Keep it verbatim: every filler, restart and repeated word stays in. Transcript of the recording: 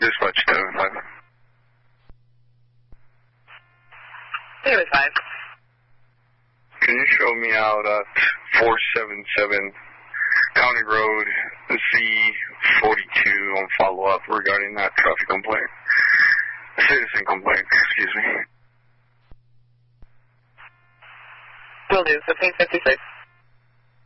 Dispatch seven five. seven five. Can you show me out at four seven seven County Road Z forty-two on follow-up regarding that traffic complaint? Citizen complaint, excuse me. Will do, fifteen fifty-six.